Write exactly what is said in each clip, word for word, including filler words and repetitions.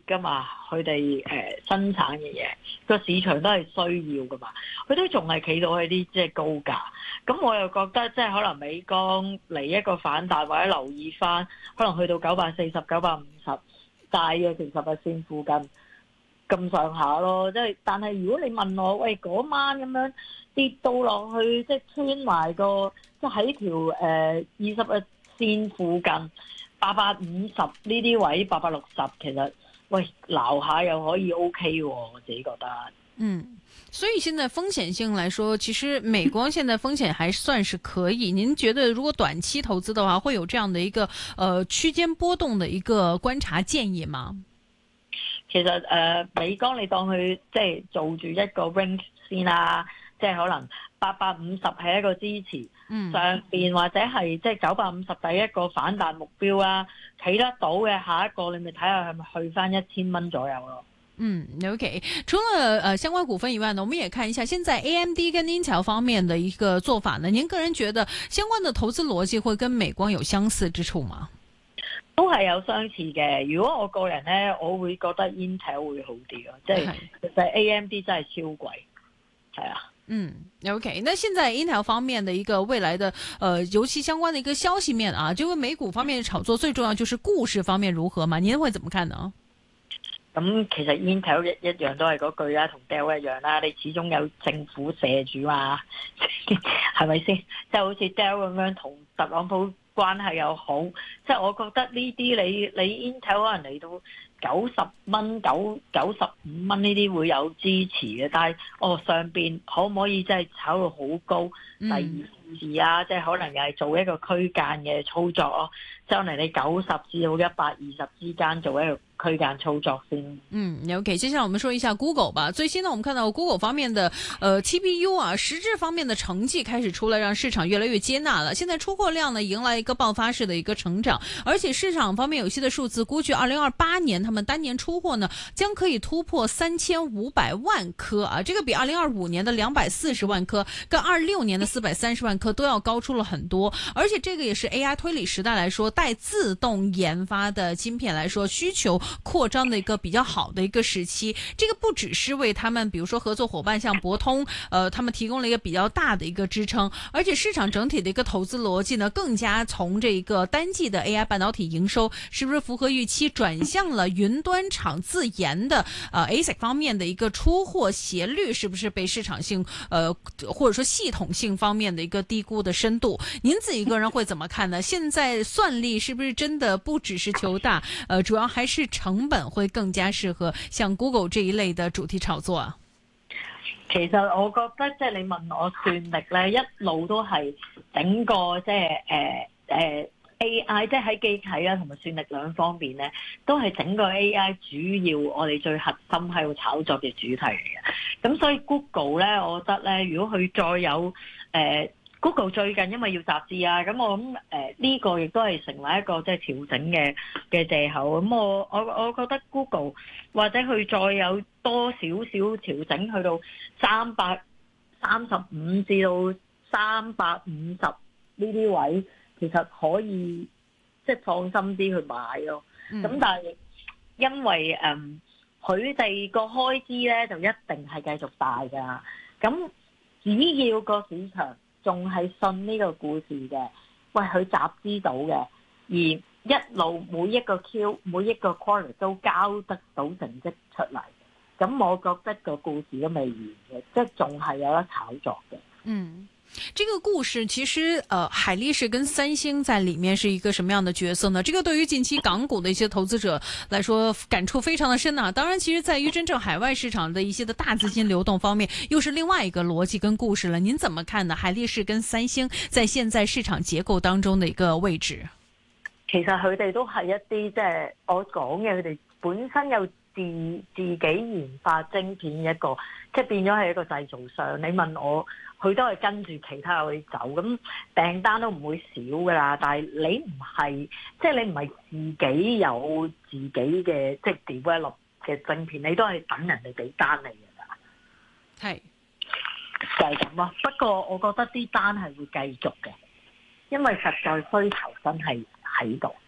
噶嘛，佢哋誒生產嘅嘢個市場都係需要噶嘛，佢都仲係企到喺啲即係高價。咁我又覺得即係可能美光嚟一個反彈，或者留意翻，可能去到九百四十、九百五十，大約成十日線附近咁上下咯。即係，但係如果你問我，喂嗰晚咁樣跌到落去，即係穿埋個，即係喺條誒二十日線附近八百五十呢啲位，八百六十，其實喂撈下又可以 OK 喎，我自己覺得。 嗯，所以現在風險性來說，其實美光現在風險還算是可以。您覺得如果短期投資的話，會有這樣的一個呃區間波動的一個觀察建議嗎？ 其實誒、呃、美光你當佢即係做住一個 range 先啦，即係可能八百五十係一個支持，嗯、上邊或者係即係九百五十第一個反彈目標啦，企得到嘅下一個你咪睇下係咪去翻一千蚊左右咯。 嗯 ，OK。除了呃相關股份以外呢，我們也看一下現在 A M D 跟 Intel 方面的一個做法呢。您個人覺得相關的投資邏輯會跟美光有相似之處嗎？ 都係有相似嘅。如果我個人呢，我會覺得 Intel 會好啲咯，即係其實 A M D 真係超貴，係啊。 嗯 ，OK。那現在 Intel 方面的一個未來的呃尤其相關的一個消息面啊，就跟美股方面炒作最重要就是故事方面如何嘛？您會怎麼看呢？ 咁其實 Intel 一一樣都係嗰句啦，同 Dell 一樣啦，你始終有政府射住嘛，係咪先？即係好似 Dell 咁樣同特朗普關係又好，即係我覺得呢啲你你 Intel 可能嚟到九十蚊、九九十五蚊呢啲會有支持嘅，但係哦上邊可唔可以即係炒到好高？第二次啊，即係可能又係做一個區間嘅操作咯，即係嚟你九十至到一百二十之間做一個區間操作先。 嗯 ，OK， 接下來我們說一下 Google 吧。最新呢，我們看到 Google 方面的，呃 T P U 啊，實質方面的成績開始出來，讓市場越來越接納了。現在出貨量呢，迎來一個爆發式的一個成長，而且市場方面有些的數字估計，二零二八年他們單年出貨呢，將可以突破三千五百萬顆啊，這個比二零二五年的兩百四十萬顆，跟二六年的四百三十萬顆都要高出了很多。而且這個也是 A I 推理時代來說，帶自動研發的芯片來說，需求擴張的一個比較好的一個時期，這個不只是為他們，比如說合作夥伴像博通，呃，他們提供了一個比較大的一個支撐，而且市場整體的一個投資邏輯呢，更加從這個單季的 A I 半導體營收是不是符合預期，轉向了雲端廠自研的，呃 A S I C 方面的一個出貨斜率，是不是被市場性，呃，或者說系統性方面的一個低估的深度？您自己個人會怎麼看呢？現在算力是不是真的不只是求大，呃，主要還是成本會更加適合像 Google 這一類的主題炒作啊？ 其實我覺得即係你問我算力咧，一路都係整個即係誒誒 A I，即係喺機體啦同埋算力兩方面咧，都係整個 A I 主要我哋最核心喺度炒作嘅主題嚟嘅。咁所以 Google 咧，我覺得咧，如果佢再有誒。呃 Google 最近因為要集資啊，咁我諗誒呢個亦都係成為一個即係調整嘅嘅藉口。咁我我我覺得 Google 或者佢再有多少少調整，去到三百三十五至到三百五十呢啲位，其實可以即係放心啲去買咯。咁、嗯、但係因為誒佢哋個開支咧就一定係繼續大㗎。咁只要個市場仲係信呢個故事嘅，喂佢集資到嘅，而一路每一個 Q 每一個 quarter 都交得到成績出嚟，咁我覺得個故事都未完嘅，即係仲係有得炒作嘅。 嗯。這個故事其實，呃，海力士跟三星在裏面是一個什麼樣的角色呢？這個對於近期港股的一些投資者來說，感觸非常的深啊。當然，其實在於真正海外市場的一些的大資金流動方面，又是另外一個邏輯跟故事了。您怎麼看呢？海力士跟三星在現在市場結構當中的一個位置？ 其實佢哋都係一啲即係我講嘅，佢哋本身有自自己研發晶片一個，即係變咗係一個製造商。你問我？佢都係跟住其他嗰啲走，咁訂單都唔會少噶啦。但係你唔係，即係你唔係自己有自己嘅即係 develop 嘅晶片，你都係等人哋俾單你㗎啦。 係就係咁咯。不過我覺得啲單係會繼續嘅，因為實在需求真係喺度。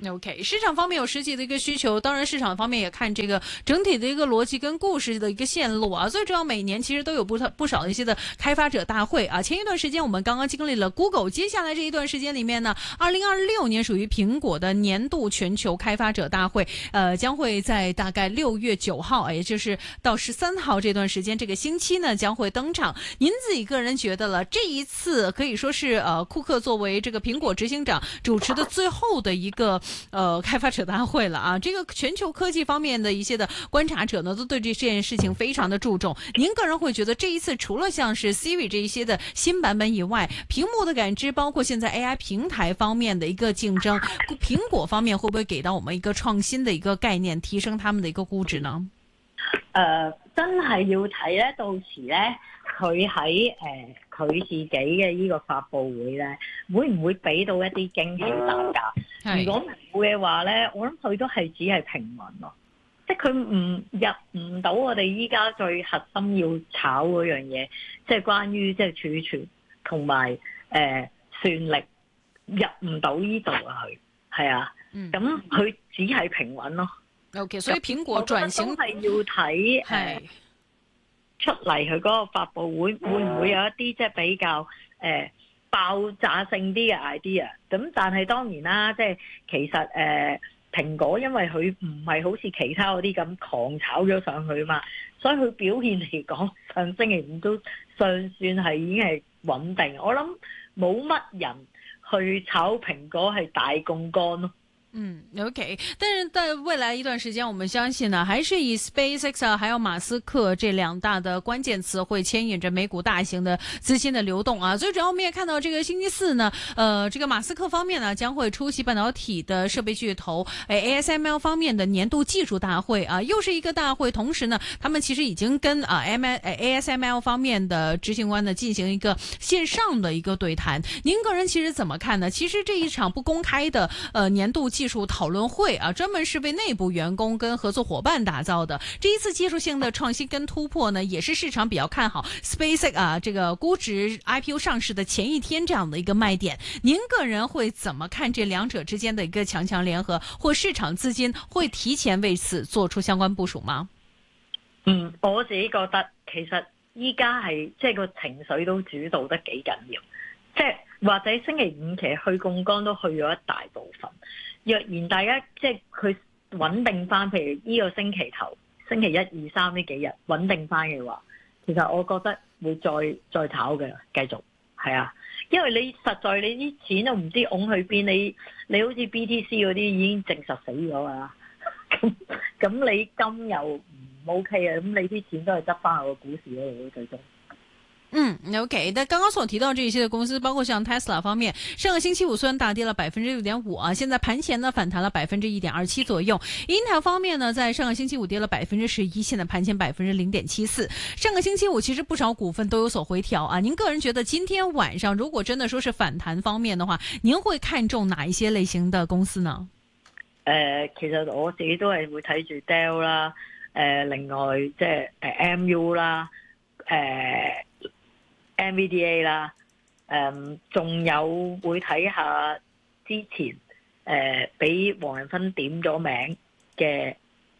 OK， 市場方面有實際的一個需求，當然市場方面也看這個整體的一個邏輯跟故事的一個線路啊。最主要每年其實都有不不少的一些的開發者大會啊。前一段時間我們剛剛經歷了 Google， 接下來這一段時間裏面呢，二零二六年屬於蘋果的年度全球開發者大會，呃，將會在大概六月九號，也就是到十三號這段時間，這個星期呢將會登場。您自己個人覺得了，這一次可以說是呃庫克作為這個蘋果執行長主持的最後的一個。呃，開發者大會了啊！這個全球科技方面的一些的觀察者呢，都對這件事情非常的注重。您個人會覺得這一次除了像是 Siri 這一些的新版本以外，屏幕的感知，包括現在 A I 平台方面的一個競爭，蘋果方面會不會給到我們一個創新的一個概念，提升他們的一個估值呢？ 呃，真係要睇咧，到時咧。佢喺誒佢自己嘅呢個發佈會咧，會唔會俾到一啲驚喜大家？如果唔會嘅話咧，我諗佢都係只係平穩咯，即係佢唔入唔到我哋依家最核心要炒嗰樣嘢，即係關於即係儲存同埋誒算力入唔到呢度啊！佢係啊，咁佢只係平穩咯。OK， 所以蘋果轉型都係要睇誒。出嚟佢嗰個發佈會會唔會有一啲即係比較誒、呃、爆炸性啲嘅 idea？咁但係當然啦，即係其實誒、呃、蘋果因為佢唔係好似其他嗰啲咁狂炒咗上去嘛，所以佢表現嚟講上星期五都尚算係已經係穩定。我諗冇乜人去炒蘋果係大槓桿咯。 嗯 ，OK， 但是在未來一段時間，我們相信呢，還是以 SpaceX 啊，還有馬斯克這兩大的關鍵詞會牽引着美股大型的資金的流動啊。最主要我們也看到，這個星期四呢，呃，這個馬斯克方面呢，將會出席半導體的設備巨頭誒 A S M L 方面的年度技術大會啊，又是一個大會。同時呢，他們其實已經跟啊 M A S M L 方面的執行官呢進行一個線上的一個對談。您個人其實怎麼看呢？其實這一場不公開的呃年度技術討論會啊，專門是為內部員工跟合作夥伴打造的。這一次技術性的創新跟突破呢，也是市場比較看好 SpaceX 啊，這個估值 I P O 上市的前一天這樣的一個賣點。您個人會怎麼看這兩者之間的一個強強聯合，或市場資金會提前為此做出相關部署嗎？ 嗯，我自己覺得其實依家係即係個情緒都主導得幾緊要，即係或者星期五其實去槓桿都去咗一大部分。若然大家即係佢穩定翻，譬如呢個星期頭、星期一、二、三呢幾日穩定翻嘅話，其實我覺得會再再炒嘅，繼續係啊，因為你實在你啲錢都唔知拱去邊，你你好似 B T C 嗰啲已經證實死咗啦，咁咁你金又唔 OK 啊，咁你啲錢都係執翻喺個股市嗰度最終。 嗯 ，OK， 但剛剛所提到這一些的公司，包括像 Tesla 方面，上個星期五雖然大跌了百分之六點五啊，現在盤前呢反彈了百分之一點二七左右。Intel 方面呢，在上個星期五跌了百分之十一，現在盤前百分之零點七四。上個星期五其實不少股份都有所回調啊。您個人覺得今天晚上如果真的說是反彈方面的話，您會看中哪一些類型的公司呢？ 誒、呃，其實我自己都係會睇住 Dell 啦，誒、呃，另外即係誒 M U 啦，誒、呃。NVDA 啦，誒，仲有會睇下之前誒俾黃仁勳點咗名嘅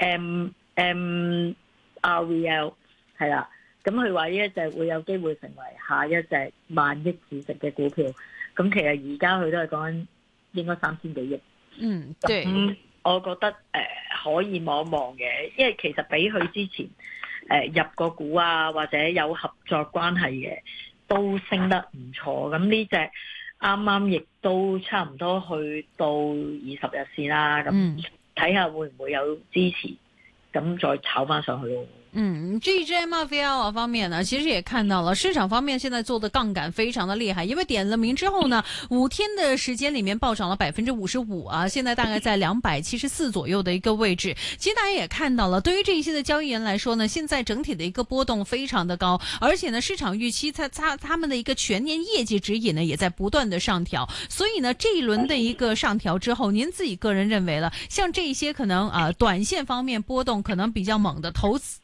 M M R V L 係啦，咁佢話呢一隻會有機會成為下一隻萬億市值嘅股票，咁其實而家佢都係講緊應該三千幾億。 嗯，對， 咁我覺得誒、呃、可以望一望嘅，因為其實比佢之前誒、呃、入個股啊或者有合作關係嘅。都升得唔錯，咁呢隻啱啱亦都差唔多去到二十日線啦，咁睇下會唔會有支持，咁再炒翻上去咯。 嗯，這支 M R V L 方面呢，其實也看到了市場方面現在做的槓桿非常的厲害，因為點了名之後呢，五天的時間裏面暴漲了百分之五十五啊，現在大概在兩百七十四左右的一個位置。其實大家也看到了，對於這一些的交易人來說呢，現在整體的一個波動非常的高，而且呢，市場預期它它他們的一個全年業績指引呢，也在不斷的上調。所以呢，這一輪的一個上調之後，您自己個人認為了，像這一些可能啊、呃，短線方面波動可能比較猛的投資。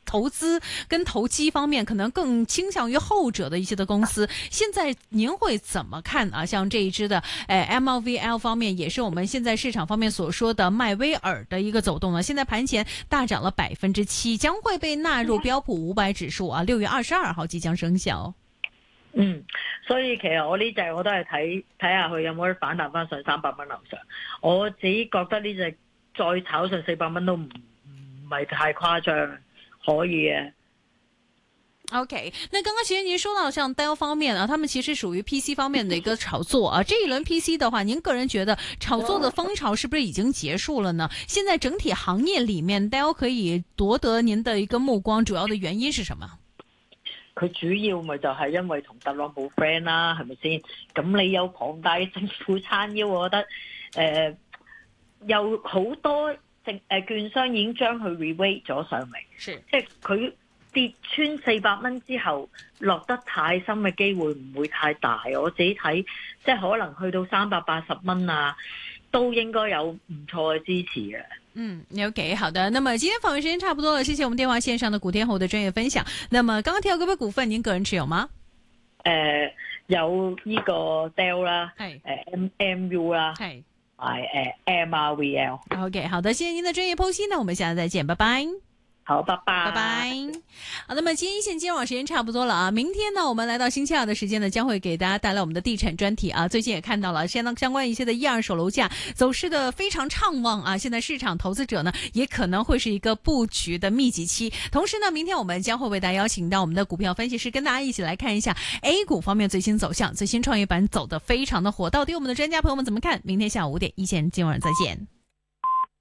投資跟投機方面可能更傾向於後者的一些的公司，現在您會怎麼看啊？像這一支的誒、呃、M L V L 方面，也是我們現在市場方面所說的邁威爾的一個走動呢，現在盤前大漲了百分之七，將會被納入標普五百指數啊，六月二十二號即將生效。 嗯，所以其實我呢隻我都係睇睇下佢有冇得反彈翻上三百蚊樓上，我自己覺得呢隻再炒上四百蚊都唔唔係太誇張，可以嘅。 OK， 那剛剛其實您說到像 Dell 方面啊，他們其實屬於 P C 方面的一個炒作啊。這一輪 P C 的話，您個人覺得炒作的風潮是不是已經結束了呢？現在整體行業裏面 Dell 可以奪得您的一個目光，主要的原因是什麼？ 佢主要咪就係因為同特朗普 friend 啦，係咪先？咁你有龐大嘅政府撐腰，我覺得誒、呃、有好多政誒券商已經將佢 re-rate 咗上嚟， 是即係佢跌穿四百蚊之後落得太深嘅機會唔會太大。我自己睇即係可能去到三百八十蚊啊，都應該有唔錯嘅支持嘅。 嗯 ，OK， 好的。那麼今天訪問時間差不多了，謝謝我們電話線上的古天侯的專業分享。那麼剛剛提到嗰筆股份，您個人持有嗎？ 誒、呃，有呢個 Dell 啦，係誒 M M U 啦，係係誒 M R V L。OK， 好的，謝謝您的專業剖析，那我們下次再見，拜拜。 好，拜拜， 拜拜。好，那麼今天一線金融網時間差不多了啊，明天呢，我們來到星期二的時間呢，將會給大家帶來我們的地產專題啊。最近也看到了相當相關一些的一二手樓價走勢的非常暢旺啊，現在市場投資者呢，也可能會是一個布局的密集期。同時呢，明天我們將會為大家邀請到我們的股票分析師，跟大家一起來看一下 A 股方面最新走向，最新創業板走得非常的火，到底我們的專家朋友們怎麼看？明天下午五點一線金融網再見。